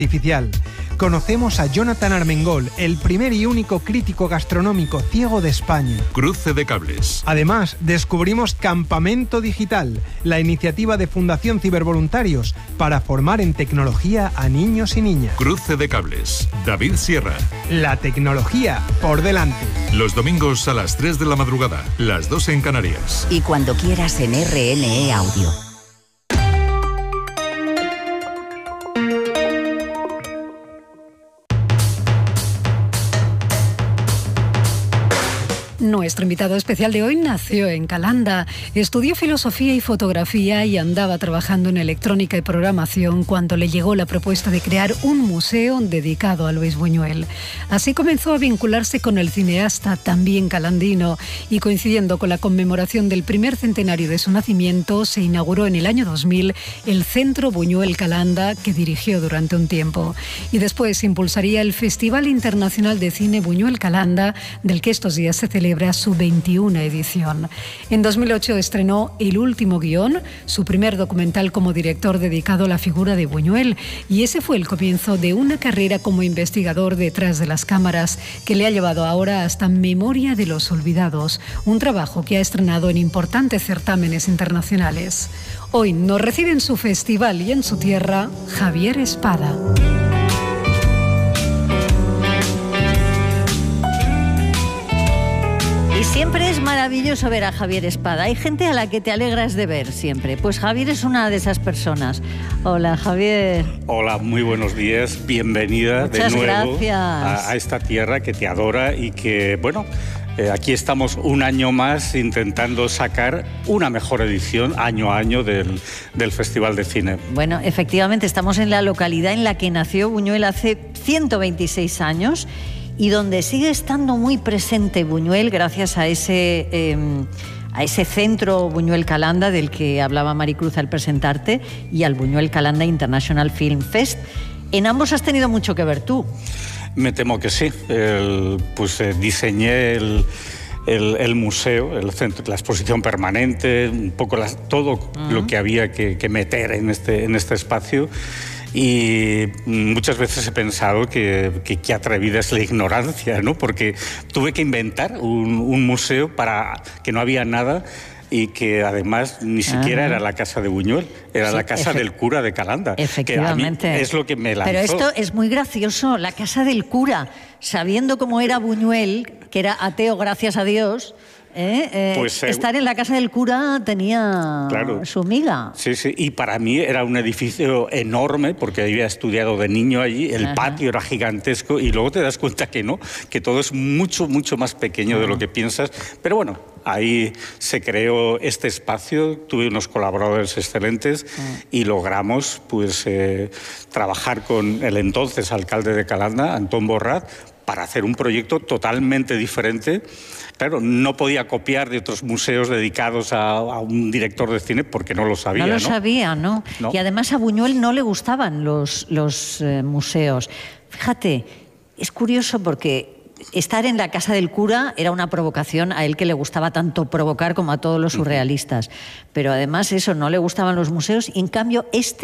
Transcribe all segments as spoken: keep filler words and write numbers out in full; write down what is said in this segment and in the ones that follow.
artificial. Conocemos a Jonathan Armengol, el primer y único crítico gastronómico ciego de España. Cruce de cables. Además, descubrimos Campamento Digital, la iniciativa de Fundación Cibervoluntarios para formar en tecnología a niños y niñas. Cruce de cables. David Sierra. La tecnología por delante. Los domingos a las tres de la madrugada, las dos en Canarias. Y cuando quieras en R N E Audio. Nuestro invitado especial de hoy nació en Calanda, estudió filosofía y fotografía y andaba trabajando en electrónica y programación cuando le llegó la propuesta de crear un museo dedicado a Luis Buñuel. Así comenzó a vincularse con el cineasta también calandino y, coincidiendo con la conmemoración del primer centenario de su nacimiento, se inauguró en el año dos mil el Centro Buñuel Calanda, que dirigió durante un tiempo. Y después impulsaría el Festival Internacional de Cine Buñuel Calanda, del que estos días se celebra su veintiuna edición. En dos mil ocho estrenó El último guión, su primer documental como director dedicado a la figura de Buñuel, y ese fue el comienzo de una carrera como investigador detrás de las cámaras que le ha llevado ahora hasta Memoria de los Olvidados, un trabajo que ha estrenado en importantes certámenes internacionales. Hoy nos recibe en su festival y en su tierra Javier Espada. Y siempre es maravilloso ver a Javier Espada. Hay gente a la que te alegras de ver siempre. Pues Javier es una de esas personas. Hola, Javier. Hola, muy buenos días. Bienvenida Muchas de nuevo gracias. A, a esta tierra que te adora y que, bueno, eh, aquí estamos un año más intentando sacar una mejor edición año a año del, del Festival de Cine. Bueno, efectivamente, estamos en la localidad en la que nació Buñuel hace ciento veintiséis años y donde sigue estando muy presente Buñuel gracias a ese, eh, a ese centro Buñuel Calanda del que hablaba Maricruz al presentarte y al Buñuel Calanda International Film Fest. En ambos has tenido mucho que ver tú. Me temo que sí. El, pues eh, diseñé el, el, el museo, el centro, la exposición permanente, un poco las, todo uh-huh. lo que había que, que meter en este, en este espacio. Y muchas veces he pensado que, que, que atrevida es la ignorancia, ¿no? Porque tuve que inventar un, un museo para que no había nada y que además ni siquiera Ajá. era la casa de Buñuel, era sí, la casa del cura de Calanda. Efectivamente. Que a mí es lo que me lanzó. Pero esto es muy gracioso, la casa del cura, sabiendo cómo era Buñuel, que era ateo gracias a Dios. ¿Eh? Eh, pues, eh, estar en la casa del cura tenía claro, su miga. Sí, sí, y para mí era un edificio enorme porque había estudiado de niño allí, el Ajá. patio era gigantesco y luego te das cuenta que no, que todo es mucho, mucho más pequeño Ajá. de lo que piensas, pero bueno, ahí se creó este espacio, tuve unos colaboradores excelentes Ajá. y logramos pues eh, trabajar con el entonces alcalde de Calanda, Antón Borrat, para hacer un proyecto totalmente diferente. Claro, no podía copiar de otros museos dedicados a, a un director de cine porque no lo sabía, ¿no? No lo ¿no? sabía, ¿no? ¿no? Y además a Buñuel no le gustaban los, los eh, museos. Fíjate, es curioso porque estar en la casa del cura era una provocación a él que le gustaba tanto provocar como a todos los surrealistas. Pero además eso, no le gustaban los museos y en cambio este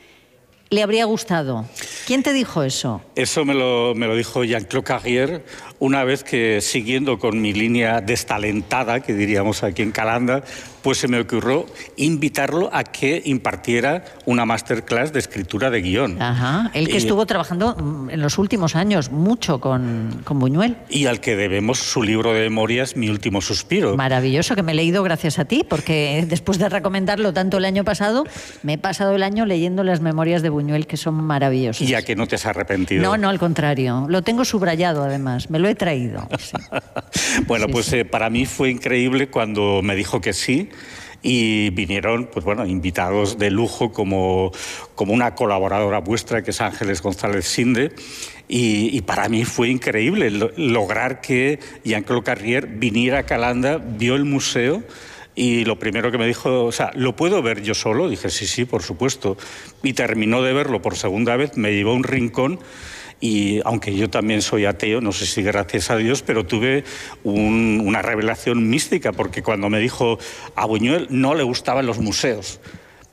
le habría gustado. ¿Quién te dijo eso? Eso me lo, me lo dijo Jean-Claude Carrière una vez que, siguiendo con mi línea destalentada, que diríamos aquí en Calanda, pues se me ocurrió invitarlo a que impartiera una masterclass de escritura de guión. Ajá, él que y, estuvo trabajando en los últimos años mucho con, con Buñuel. Y al que debemos su libro de memorias, Mi último suspiro. Maravilloso, que me he leído gracias a ti, porque después de recomendarlo tanto el año pasado, me he pasado el año leyendo las memorias de Buñuel, que son maravillosas. Y a que no te has arrepentido. No, no, al contrario. Lo tengo subrayado, además. Me lo he traído. Sí. Bueno, sí, pues sí. Eh, para mí fue increíble cuando me dijo que sí. Y vinieron, pues bueno, invitados de lujo como, como una colaboradora vuestra, que es Ángeles González Sinde. Y, y para mí fue increíble lo, lograr que Jean-Claude Carrière viniera a Calanda, vio el museo. Y lo primero que me dijo, o sea, ¿lo puedo ver yo solo? Dije, sí, sí, por supuesto. Y terminó de verlo por segunda vez, me llevó a un rincón. Y aunque yo también soy ateo, no sé si gracias a Dios, pero tuve un, una revelación mística, porque cuando me dijo a Buñuel no le gustaban los museos,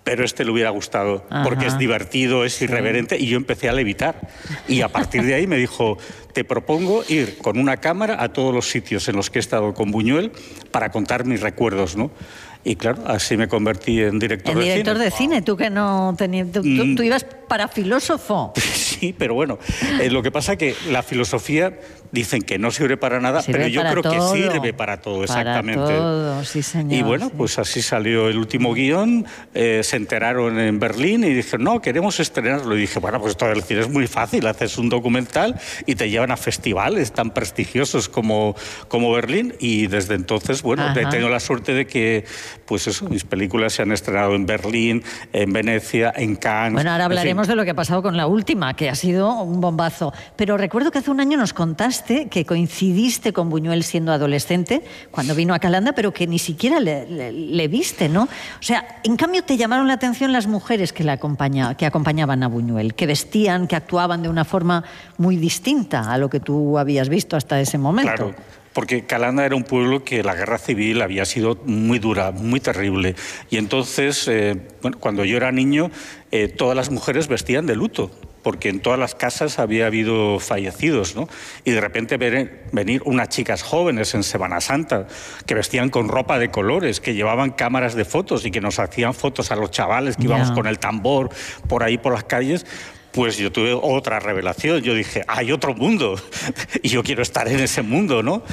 pero este le hubiera gustado, Ajá. porque es divertido, es Sí. irreverente, y yo empecé a levitar. Y a partir de ahí me dijo, te propongo ir con una cámara a todos los sitios en los que he estado con Buñuel para contar mis recuerdos, ¿no? Y claro, así me convertí en director en de director cine. de cine, tú que no tenías... Tú, tú, tú ibas para filósofo. Sí, pero bueno, eh, lo que pasa es que la filosofía dicen que no sirve para nada, Sirve pero yo para creo todo. que sirve para todo, exactamente. Para todo, sí, señor. Y bueno, sí. pues así salió el último guión, eh, se enteraron en Berlín y dijeron, no, queremos estrenarlo. Y dije, bueno, pues todo el cine es muy fácil, haces un documental y te llevan a festivales tan prestigiosos como, como Berlín, y desde entonces, bueno, Ajá. he tenido la suerte de que, pues eso, mis películas se han estrenado en Berlín, en Venecia, en Cannes. Bueno, ahora en fin. hablaremos de lo que ha pasado con la última, que ha sido un bombazo. Pero recuerdo que hace un año nos contaste que coincidiste con Buñuel siendo adolescente, cuando vino a Calanda, pero que ni siquiera le, le, le viste, ¿no? O sea, en cambio te llamaron la atención las mujeres que, la acompaña, que acompañaban a Buñuel, que vestían, que actuaban de una forma muy distinta a lo que tú habías visto hasta ese momento. Claro. Porque Calanda era un pueblo que la guerra civil había sido muy dura, muy terrible. Y entonces, eh, bueno, cuando yo era niño, eh, todas las mujeres vestían de luto, porque en todas las casas había habido fallecidos, ¿no? Y de repente ver, venir unas chicas jóvenes en Semana Santa, que vestían con ropa de colores, que llevaban cámaras de fotos y que nos hacían fotos a los chavales que íbamos Ya. con el tambor por ahí por las calles. Pues yo tuve otra revelación. Yo dije, hay otro mundo y yo quiero estar en ese mundo, ¿no?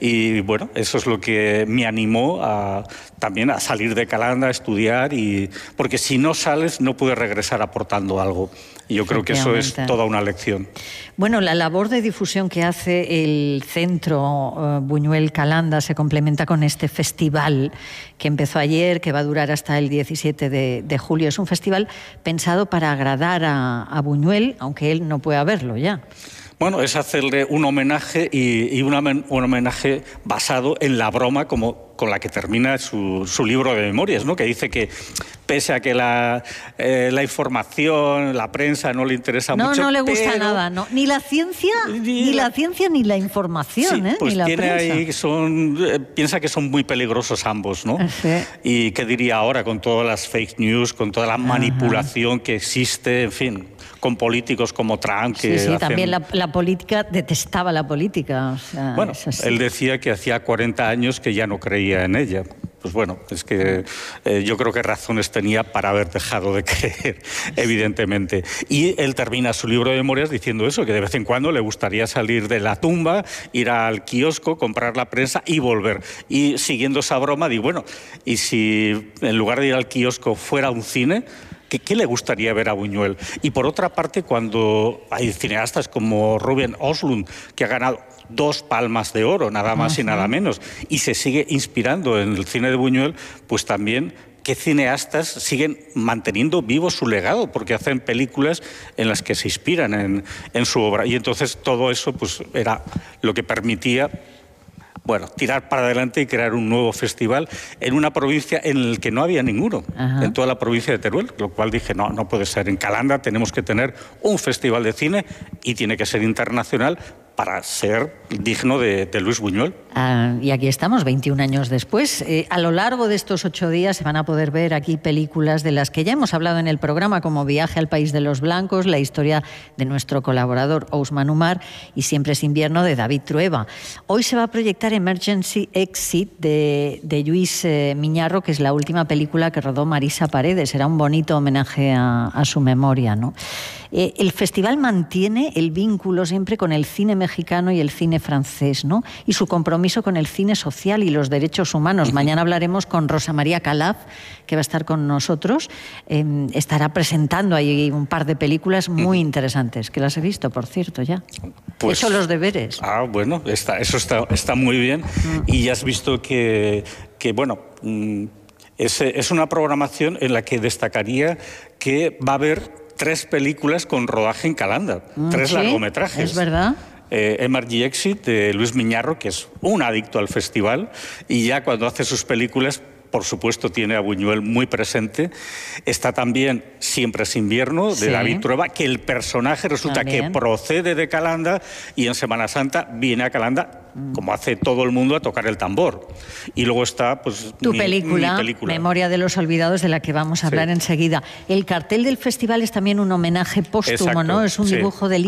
Y bueno, eso es lo que me animó a, también a salir de Calanda, a estudiar, y porque si no sales no puedes regresar aportando algo. Y yo creo que eso es toda una lección. Bueno, la labor de difusión que hace el Centro uh, Buñuel Calanda se complementa con este festival que empezó ayer, que va a durar hasta el diecisiete de, de julio. Es un festival pensado para agradar a, a Buñuel, aunque él no pueda verlo ya. Bueno, es hacerle un homenaje y, y una, un homenaje basado en la broma como con la que termina su, su libro de memorias, ¿no? Que dice que pese a que la, eh, la información, la prensa no le interesa no, mucho... No, no le gusta pero... nada, ¿no? Ni la ciencia, ni, ni la... la ciencia ni la información, sí, ¿eh? Pues ni la tiene prensa. ahí, son, eh, piensa que son muy peligrosos ambos, ¿no? Sí. Y qué diría ahora con todas las fake news, con toda la manipulación Ajá. que existe, en fin, con políticos como Trump que Sí, sí, hacen... también la, la política, detestaba la política. O sea, bueno, él decía que hacía cuarenta años que ya no creía en ella. Pues bueno, es que eh, yo creo que razones tenía para haber dejado de creer, evidentemente. Y él termina su libro de memorias diciendo eso, que de vez en cuando le gustaría salir de la tumba, ir al kiosco, comprar la prensa y volver. Y siguiendo esa broma, digo, bueno, ¿y si en lugar de ir al kiosco fuera un cine? ¿Qué, ¿Qué le gustaría ver a Buñuel? Y por otra parte, cuando hay cineastas como Ruben Östlund, que ha ganado dos palmas de oro, nada más Ajá. y nada menos, y se sigue inspirando en el cine de Buñuel, pues también qué cineastas siguen manteniendo vivo su legado, porque hacen películas en las que se inspiran en, en su obra. Y entonces todo eso pues era lo que permitía, bueno, tirar para adelante y crear un nuevo festival en una provincia en la que no había ninguno, Ajá. en toda la provincia de Teruel, lo cual dije, no, no puede ser. En Calanda tenemos que tener un festival de cine y tiene que ser internacional para ser digno de, de Luis Buñuel. Ah, y aquí estamos, veintiún años después. Eh, a lo largo de estos ocho días se van a poder ver aquí películas de las que ya hemos hablado en el programa, como Viaje al País de los Blancos, la historia de nuestro colaborador Ousmane Umar y Siempre es invierno de David Trueba. Hoy se va a proyectar Emergency Exit de, de Lluís eh, Miñarro, que es la última película que rodó Marisa Paredes. Será un bonito homenaje a, a su memoria, ¿no? Eh, el festival mantiene el vínculo siempre con el cine mexicano y el cine francés, ¿no? Y su compromiso con el cine social y los derechos humanos. Mañana hablaremos con Rosa María Calaf, que va a estar con nosotros. Eh, estará presentando ahí un par de películas muy interesantes, que las he visto, por cierto, ya. Pues, he hecho los deberes. Ah, bueno, está, eso está, está muy bien. Mm. Y ya has visto que, que bueno... Mm, es, es una programación en la que destacaría que va a haber tres películas con rodaje en Calanda, mm, tres ¿sí? largometrajes. ¿Es verdad? Eh, Emergency Exit de Luis Miñarro, que es un adicto al festival, y ya cuando hace sus películas por supuesto, tiene a Buñuel muy presente. Está también Siempre es invierno, de Sí. David Trueba, que el personaje resulta También. que procede de Calanda y en Semana Santa viene a Calanda, mm. como hace todo el mundo, a tocar el tambor. Y luego está, pues, Tu mi, película, mi película, Memoria de los Olvidados, de la que vamos a hablar Sí. enseguida. El cartel del festival es también un homenaje póstumo, Exacto, ¿no? Es un sí. dibujo de